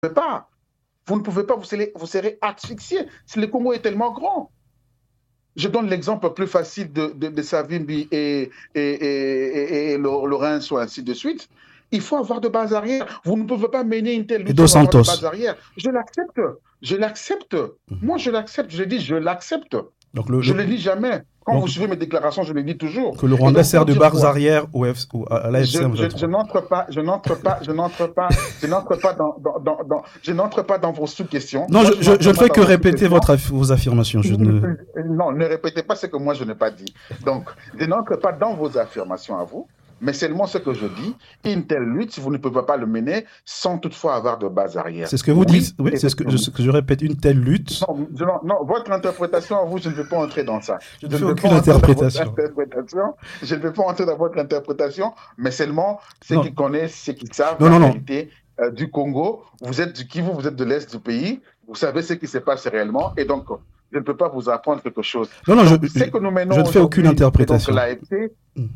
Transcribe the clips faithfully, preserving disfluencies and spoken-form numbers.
pouvez pas. Vous ne pouvez pas, vous serez, vous serez asphyxié. Le Congo est tellement grand. Je donne l'exemple plus facile de, de, de Savimbi et, et, et, et, et Lorenz ou ainsi de suite. Il faut avoir de bases arrière. Vous ne pouvez pas mener une telle lutte sans avoir de bases arrière. Je l'accepte. Je l'accepte. Mmh. Moi, je l'accepte. Je dis, je l'accepte. Je ne le dis jamais. Quand donc, vous suivez mes déclarations, je le dis toujours. Que le Rwanda sert de bases arrière au F, au, à l'A F C M vingt-trois. Je, je, je n'entre pas, je n'entre pas, je n'entre pas, je n'entre pas dans, dans, dans, dans, je n'entre pas dans vos sous-questions. Non, moi, je, je, je ne fais que répéter votre, vos affirmations. Je ne... Non, ne répétez pas ce que moi je n'ai pas dit. Donc, je n'entre pas dans vos affirmations à vous, mais seulement ce que je dis. Une telle lutte, vous ne pouvez pas le mener sans toutefois avoir de base arrière. C'est ce que vous oui, dites. Oui, c'est ce que je, que je répète. Une telle lutte. Non, je, non, non, votre interprétation à vous, je ne vais pas entrer dans ça. Je ne fais aucune interprétation. interprétation. Je ne vais pas entrer dans votre interprétation, mais seulement ceux non. qui connaissent, ceux qui savent non, la non, réalité euh, du Congo. Vous êtes du Kivu, vous êtes de l'Est du pays. Vous savez ce qui se passe réellement. Et donc, je ne peux pas vous apprendre quelque chose. Non, non, donc, je, je, que nous menons je ne fais aucune interprétation. Donc, l'A F C,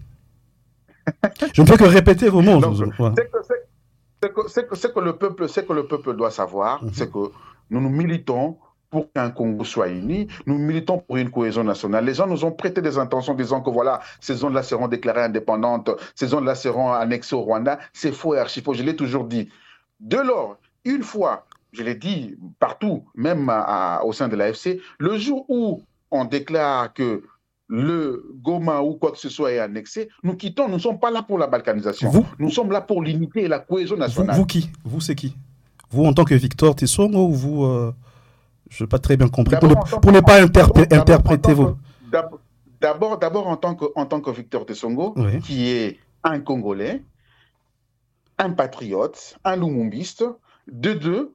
je ne fais que répéter vos mots. Donc, ouais. C'est que, que, que, que, le peuple, que le peuple doit savoir, mm-hmm. c'est que nous nous militons pour qu'un Congo soit uni, nous militons pour une cohésion nationale. Les gens nous ont prêté des intentions disant que voilà, ces zones-là seront déclarées indépendantes, ces zones-là seront annexées au Rwanda. C'est faux et archi faux, je l'ai toujours dit. De lors, une fois, je l'ai dit partout, même à, à, au sein de l'A F C, le jour où on déclare que le Goma ou quoi que ce soit est annexé, nous quittons, nous ne sommes pas là pour la balkanisation. Vous, nous sommes là pour l'unité et la cohésion nationale. Vous, vous qui Vous, c'est qui? Vous, en tant que Victor Tessongo, ou vous... Euh, je n'ai pas très bien compris. Pour ne, pour ne pas interpr interpréter vos... D'abord, d'abord en, tant que, en tant que Victor Tessongo, oui. qui est un Congolais, un patriote, un lumumbiste, de deux,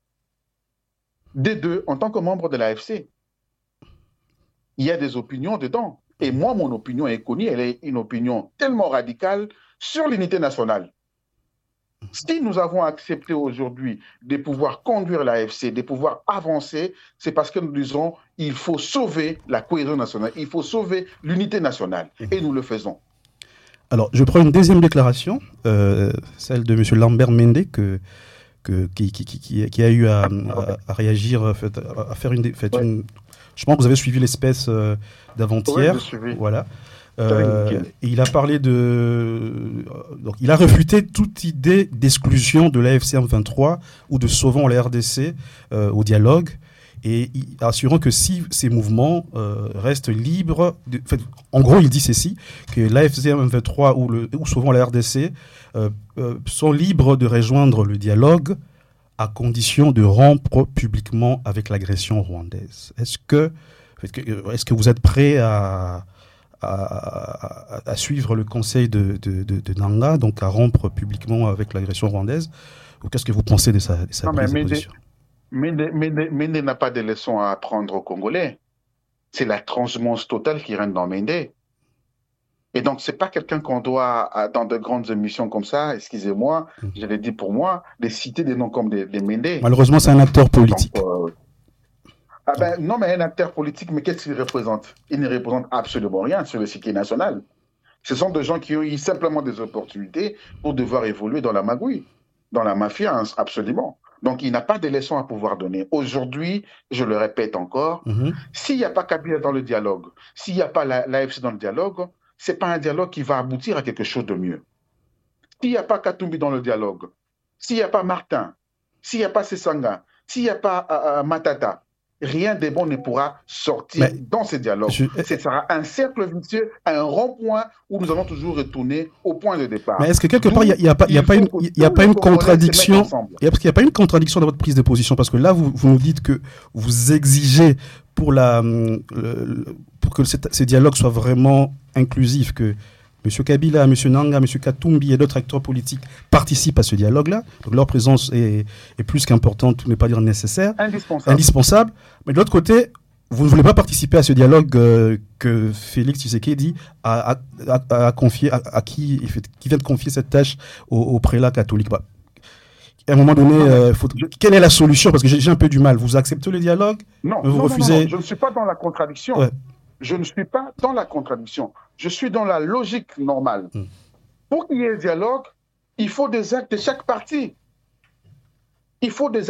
de deux, en tant que membre de l'A F C. Il y a des opinions dedans. Et moi, mon opinion est connue, elle est une opinion tellement radicale sur l'unité nationale. Si nous avons accepté aujourd'hui de pouvoir conduire l'A F C, de pouvoir avancer, c'est parce que nous disons il faut sauver la cohésion nationale, il faut sauver l'unité nationale. Et nous le faisons. Alors, je prends une deuxième déclaration, euh, celle de M. Lambert Mende, que, que, qui, qui, qui, qui a eu à, à, à réagir, à faire une... Fait une ouais. Je pense que vous avez suivi l'espèce euh, d'avant-hier. Oui, voilà. Euh, et il a parlé de... Donc, il a refuté toute idée d'exclusion de l'A F C M vingt-trois ou de sauvant la R D C euh, au dialogue, et il, assurant que si ces mouvements euh, restent libres... De, en, fait, en gros, il dit ceci, que l'A F C M vingt-trois ou, le, ou sauvant la R D C euh, euh, sont libres de rejoindre le dialogue à condition de rompre publiquement avec l'agression rwandaise. Est-ce que, est-ce que vous êtes prêt à, à, à, à suivre le conseil de, de, de, de Nanga, donc à rompre publiquement avec l'agression rwandaise, ou qu'est-ce que vous pensez de sa, de sa non, prise mais de position? Mende n'a pas de leçons à apprendre aux Congolais. C'est la transhumance totale qui règne dans Mende. Et donc, ce n'est pas quelqu'un qu'on doit, dans de grandes émissions comme ça, excusez-moi, mmh. je l'ai dit pour moi, de citer des noms comme des, des Mende. Malheureusement, c'est un acteur politique. Donc, euh, ah ben, non, mais un acteur politique, mais qu'est-ce qu'il représente? Il ne représente absolument rien sur le circuit national. Ce sont des gens qui ont eu simplement des opportunités pour devoir évoluer dans la magouille, dans la mafia, hein, absolument. Donc, il n'a pas de leçons à pouvoir donner. Aujourd'hui, je le répète encore, mmh. s'il n'y a pas Kabila dans le dialogue, s'il n'y a pas l'A F C dans le dialogue, ce n'est pas un dialogue qui va aboutir à quelque chose de mieux. S'il n'y a pas Katumbi dans le dialogue, s'il n'y a pas Martin, s'il n'y a pas Sessanga, s'il n'y a pas euh, Matata, rien de bon ne pourra sortir mais dans ce dialogue. Je... Ce sera un cercle vicieux, un rond-point où nous allons toujours retourner au point de départ. Mais est-ce que quelque part, il n'y a, a, a, a pas une, y a pas une contradiction il n'y a, a pas une contradiction dans votre prise de position? Parce que là, vous, vous nous dites que vous exigez pour, la, le, pour que ce dialogue soit vraiment inclusif, que M. Kabila, M. Nanga, M. Katumbi et d'autres acteurs politiques participent à ce dialogue-là. Donc leur présence est, est plus qu'importante, pour ne pas dire nécessaire. Indispensable. Indispensable. Mais de l'autre côté, vous ne voulez pas participer à ce dialogue euh, que Félix Tshisekedi a, a, a, a confié, à, à qui, qui vient de confier cette tâche au, au prélat catholique. Bah, à un moment donné, euh, faut... je... quelle est la solution? Parce que j'ai un peu du mal. Vous acceptez le dialogue? Non, vous non, refusez... non, non, je ne suis pas dans la contradiction. Ouais. Je ne suis pas dans la contradiction. Je suis dans la logique normale. Mmh. Pour qu'il y ait un dialogue, il faut des actes de chaque partie. Il faut des